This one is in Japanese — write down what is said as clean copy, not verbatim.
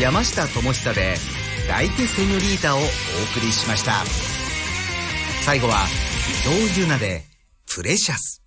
山下智久で抱いてセニョリータをお送りしました。最後は伊藤優奈でプレシャス。